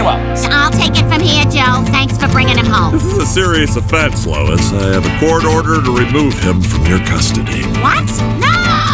well. I'll take it from here, Joe. Thanks for bringing him home. This is a serious offense, Lois. I have a court order to remove him from your custody. What? No!